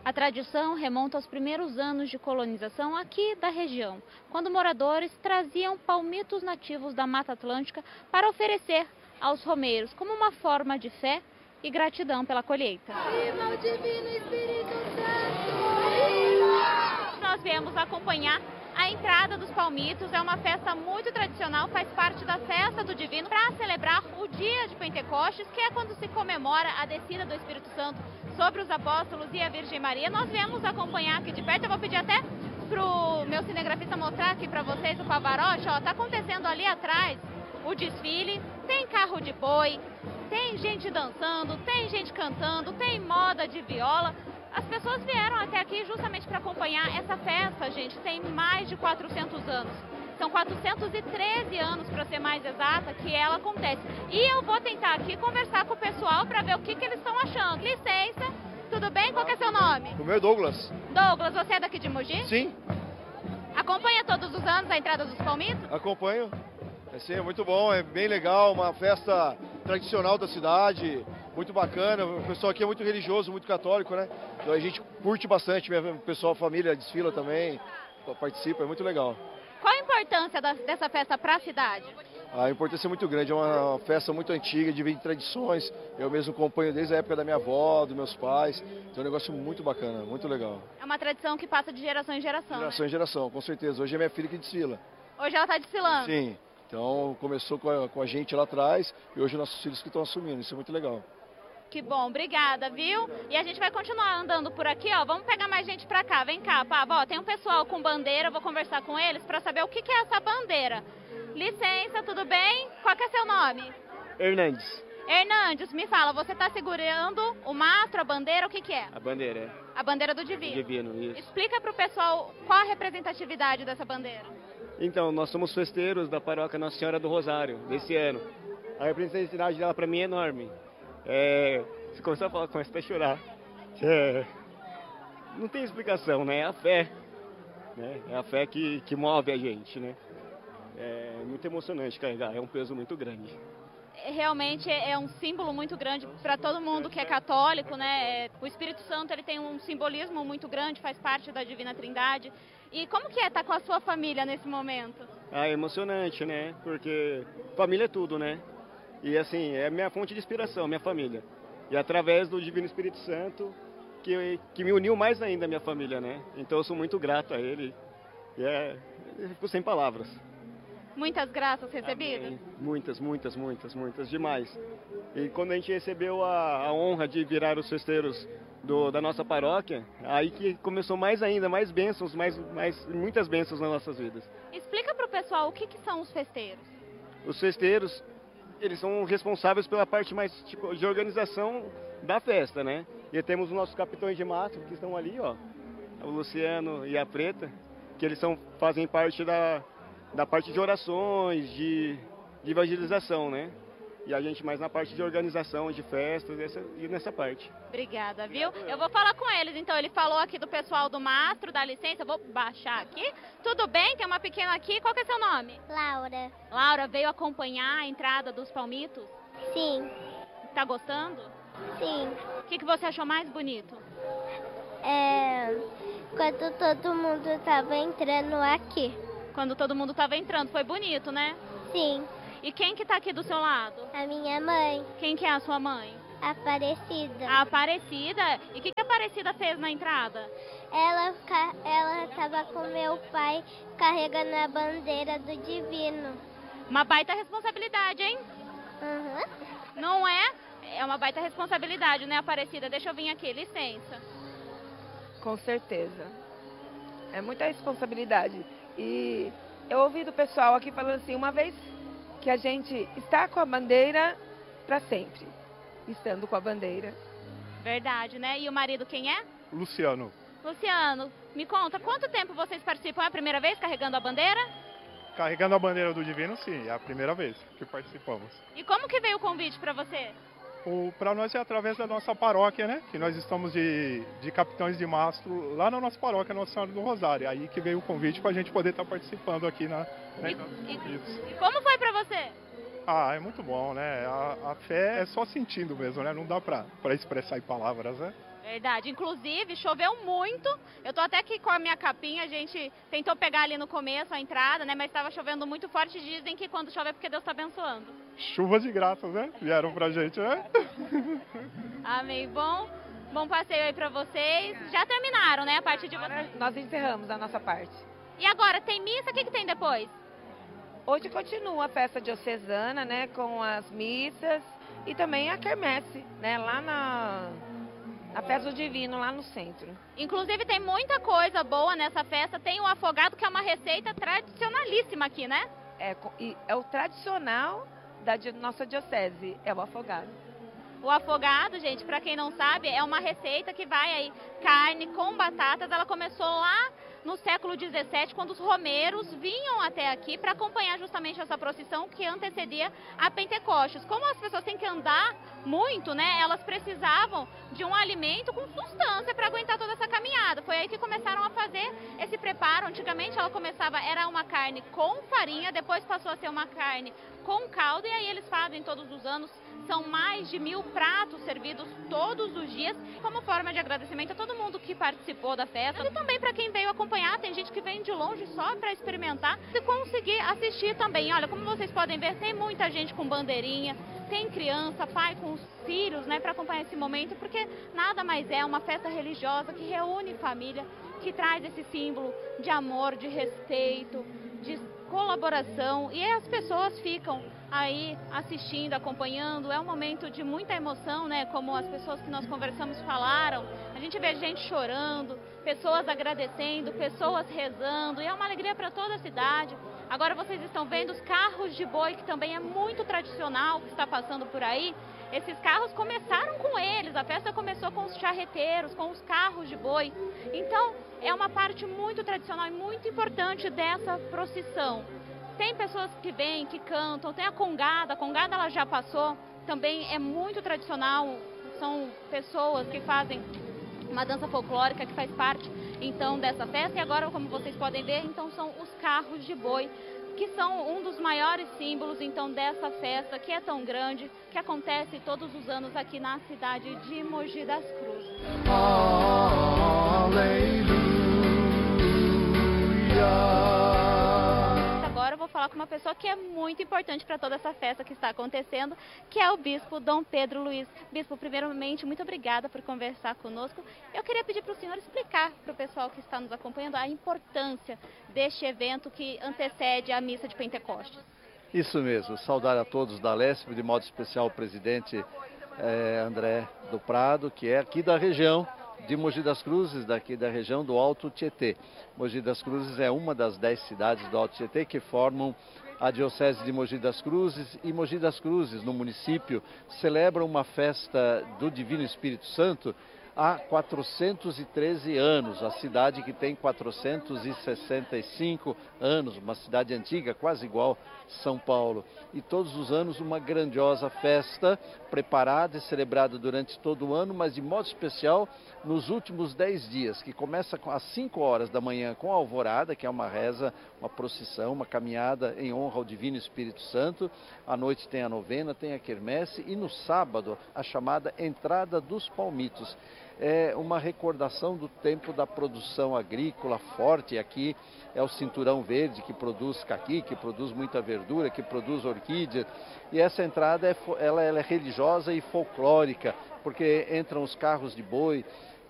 A tradição remonta aos primeiros anos de colonização aqui da região, quando moradores traziam palmitos nativos da Mata Atlântica para oferecer aos romeiros como uma forma de fé e gratidão pela colheita. Viva o Divino Espírito Santo! Viva! Nós viemos acompanhar a entrada dos palmitos. É uma festa muito tradicional, faz parte da festa do Divino, para celebrar o dia de Pentecostes, que é quando se comemora a descida do Espírito Santo sobre os apóstolos e a Virgem Maria. Nós viemos acompanhar aqui de perto. Eu vou pedir até pro meu cinegrafista mostrar aqui para vocês o Pavarotti. Ó, tá acontecendo ali atrás o desfile, tem carro de boi, tem gente dançando, tem gente cantando, tem moda de viola. As pessoas vieram até aqui justamente para acompanhar essa festa, gente. Tem mais de 400 anos. São 413 anos, para ser mais exata, que ela acontece. E eu vou tentar aqui conversar com o pessoal para ver o que eles estão achando. Licença, tudo bem? Qual que é seu nome? O meu é Douglas. Douglas, você é daqui de Mogi? Sim. Acompanha todos os anos a entrada dos palmitos? Acompanho. Sim, é muito bom, é bem legal, uma festa tradicional da cidade, muito bacana. O pessoal aqui é muito religioso, muito católico, né? Então a gente curte bastante, o pessoal, a família desfila também, participa, é muito legal. Qual a importância dessa festa para a cidade? A importância é muito grande, é uma festa muito antiga, de tradições. Eu mesmo acompanho desde a época da minha avó, dos meus pais. Então é um negócio muito bacana, muito legal. É uma tradição que passa de geração em geração. Geração em geração, com certeza. Hoje é minha filha que desfila. Hoje ela está desfilando? Sim. Então começou com a gente lá atrás e hoje nossos filhos que estão assumindo. Isso é muito legal. Que bom, obrigada, viu? E a gente vai continuar andando por aqui, ó. Vamos pegar mais gente pra cá. Vem cá, Pava. Ó, tem um pessoal com bandeira, eu vou conversar com eles pra saber o que é essa bandeira. Licença, tudo bem? Qual que é seu nome? Hernandes. Hernandes, me fala, você tá segurando o mastro, a bandeira, o que é? A bandeira. A bandeira do Divino. Divino, isso. Explica pro pessoal qual a representatividade dessa bandeira. Então, nós somos festeiros da paróquia Nossa Senhora do Rosário, desse ano. A representatividade dela para mim é enorme. Se começar a falar, começa até a chorar. Não tem explicação, né? É a fé. Né? É a fé que move a gente, né? É muito emocionante carregar, é um peso muito grande. Realmente é um símbolo muito grande para todo mundo que é católico, né? O Espírito Santo ele tem um simbolismo muito grande, faz parte da Divina Trindade. E como que é estar com a sua família nesse momento? É emocionante, né? Porque família é tudo, né? E assim, é minha fonte de inspiração, minha família. E através do Divino Espírito Santo que me uniu mais ainda a minha família, né? Então eu sou muito grato a ele. E eu fico sem palavras. Muitas graças recebidas? Amém. Muitas, demais. E quando a gente recebeu a honra de virar os festeiros da nossa paróquia, aí que começou mais ainda, mais bênçãos, muitas bênçãos nas nossas vidas. Explica para o pessoal o que são os festeiros. Os festeiros, eles são responsáveis pela parte mais de organização da festa, né? E temos os nossos capitães de mastro que estão ali, ó, o Luciano e a Preta, que eles fazem parte da parte de orações, de evangelização, né? E a gente mais na parte de organização, de festas, e nessa parte. Obrigada, viu? Eu vou falar com eles, então. Ele falou aqui do pessoal do mastro, dá licença, eu vou baixar aqui. Tudo bem? Tem uma pequena aqui. Qual que é seu nome? Laura. Laura, veio acompanhar a entrada dos palmitos? Sim. Tá gostando? Sim. O que você achou mais bonito? Quando todo mundo estava entrando aqui. Quando todo mundo estava entrando, foi bonito, né? Sim. E quem que tá aqui do seu lado? A minha mãe. Quem que é a sua mãe? Aparecida. A Aparecida? E o que a Aparecida fez na entrada? Ela estava com meu pai carregando a bandeira do Divino. Uma baita responsabilidade, hein? Uhum. Não é? É uma baita responsabilidade, né, Aparecida? Deixa eu vir aqui, licença. Com certeza. É muita responsabilidade. E eu ouvi do pessoal aqui falando assim, uma vez que a gente está com a bandeira para sempre, estando com a bandeira. Verdade, né? E o marido quem é? Luciano. Luciano, me conta, quanto tempo vocês participam? É a primeira vez carregando a bandeira? Carregando a bandeira do Divino, sim, é a primeira vez que participamos. E como que veio o convite para você? Para nós é através da nossa paróquia, né? Que nós estamos de capitães de mastro lá na nossa paróquia Nossa Senhora do Rosário. Aí que veio o convite para a gente poder estar participando aqui E como foi para você? É muito bom, né? A fé é só sentindo mesmo, né? Não dá para expressar em palavras, né? Verdade, inclusive choveu muito, eu tô até aqui com a minha capinha, a gente tentou pegar ali no começo a entrada, né, mas estava chovendo muito forte, dizem que quando chove é porque Deus está abençoando. Chuvas de graças, né? Vieram pra gente, né? Amém, bom passeio aí pra vocês, já terminaram, né, a parte de vocês? Nós encerramos a nossa parte. E agora, tem missa, o que tem depois? Hoje continua a festa diocesana, né, com as missas e também a quermesse, né, lá na Festa do Divino, lá no centro. Inclusive tem muita coisa boa nessa festa, tem o afogado, que é uma receita tradicionalíssima aqui, né? É o tradicional da nossa diocese, é o afogado. O afogado, gente, para quem não sabe, é uma receita que vai aí, carne com batatas, ela começou lá no século XVII, quando os romeiros vinham até aqui para acompanhar justamente essa procissão que antecedia a Pentecostes. Como as pessoas têm que andar muito, né, elas precisavam de um alimento com substância para aguentar toda essa caminhada. Foi aí que começaram a fazer esse preparo. Antigamente ela começava, era uma carne com farinha, depois passou a ser uma carne com caldo, e aí eles fazem todos os anos. São mais de 1000 pratos servidos todos os dias, como forma de agradecimento a todo mundo que participou da festa. E também para quem veio acompanhar, tem gente que vem de longe só para experimentar e conseguir assistir também. Olha, como vocês podem ver, tem muita gente com bandeirinha, tem criança, pai com os filhos, né, para acompanhar esse momento, porque nada mais é uma festa religiosa que reúne família, que traz esse símbolo de amor, de respeito, de colaboração, e as pessoas ficam aí assistindo, acompanhando. É um momento de muita emoção, né? Como as pessoas que nós conversamos falaram, a gente vê gente chorando, pessoas agradecendo, pessoas rezando, e é uma alegria para toda a cidade. Agora vocês estão vendo os carros de boi, que também é muito tradicional, que está passando por aí. Esses carros começaram com eles, a festa começou com os charreteiros, com os carros de boi. Então, é uma parte muito tradicional e muito importante dessa procissão. Tem pessoas que vêm, que cantam, tem a congada ela já passou, também é muito tradicional, são pessoas que fazem uma dança folclórica que faz parte, então, dessa festa. E agora, como vocês podem ver, então, são os carros de boi, que são um dos maiores símbolos, então, dessa festa, que é tão grande, que acontece todos os anos aqui na cidade de Mogi das Cruzes. Agora eu vou falar com uma pessoa que é muito importante para toda essa festa que está acontecendo, que é o Bispo Dom Pedro Luiz. Bispo, primeiramente, muito obrigada por conversar conosco. Eu queria pedir para o senhor explicar para o pessoal que está nos acompanhando a importância deste evento que antecede a missa de Pentecostes. Isso mesmo, saudar a todos da Lesp, de modo especial o presidente André do Prado, que é aqui da região de Mogi das Cruzes, daqui da região do Alto Tietê. Mogi das Cruzes é uma das 10 cidades do Alto Tietê que formam a Diocese de Mogi das Cruzes, e Mogi das Cruzes, no município, celebra uma festa do Divino Espírito Santo há 413 anos, a cidade que tem 465 anos, uma cidade antiga, quase igual São Paulo. E todos os anos uma grandiosa festa, preparada e celebrada durante todo o ano, mas de modo especial nos últimos 10 dias, que começa às 5 horas da manhã com a alvorada, que é uma reza, uma procissão, uma caminhada em honra ao Divino Espírito Santo. À noite tem a novena, tem a quermesse, e no sábado a chamada Entrada dos Palmitos. É uma recordação do tempo da produção agrícola forte. Aqui é o Cinturão Verde, que produz caqui, que produz muita verdura, que produz orquídea. E essa entrada ela é religiosa e folclórica, porque entram os carros de boi,